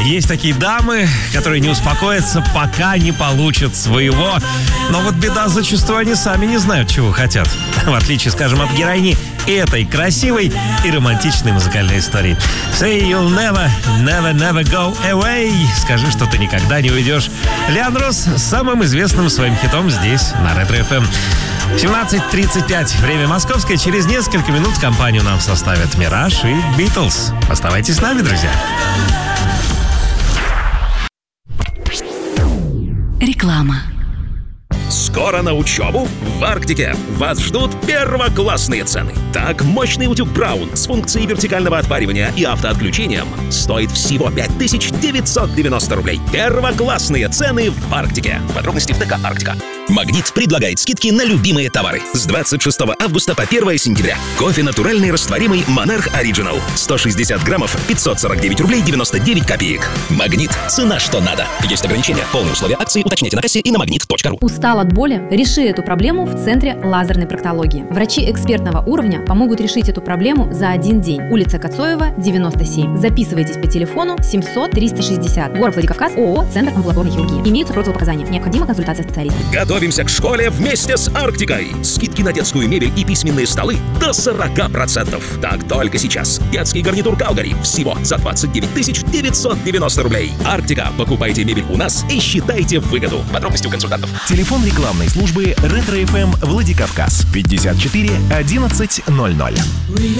Есть такие дамы, которые не успокоятся, пока не получат своего. Но вот беда, зачастую они сами не знают, чего хотят. В отличие, скажем, от героини этой красивой и романтичной музыкальной истории. Say you'll never, never, never go away. Скажи, что ты никогда не уйдешь. Лиан Росс с самым известным своим хитом здесь, на Ретро FM. 17:35. Время московское. Через несколько минут компанию нам составят Мираж и Битлз. Оставайтесь с нами, друзья. Реклама. Скоро на учебу в Арктике. Вас ждут первоклассные цены. Так, мощный утюг Браун с функцией вертикального отпаривания и автоотключением стоит всего 5990 рублей. Первоклассные цены в Арктике. Подробности в ТК «Арктика». Магнит предлагает скидки на любимые товары. С 26 августа по 1 сентября. Кофе натуральный растворимый Monarch Original. 160 граммов, 549 рублей 99 копеек. Магнит. Цена что надо. Есть ограничения. Полные условия акции уточняйте на кассе и на magnet.ru. Устал от боли? Реши эту проблему в Центре лазерной проктологии. Врачи экспертного уровня помогут решить эту проблему за один день. Улица Коцоева, 97. Записывайтесь по телефону 700 360. Город Владикавказ, ООО «Центр амбулаторной хирургии». Имеются противопоказания. Необходима консультация специалиста. Готовимся к школе вместе с Арктикой. Скидки на детскую мебель и письменные столы до 40%. Так только сейчас. Детский гарнитур Калгари всего за 29 990 рублей. Арктика. Покупайте мебель у нас и считайте выгоду. Подробности у консультантов. Телефон рекламной службы Ретро FM Владикавказ 54 11 00.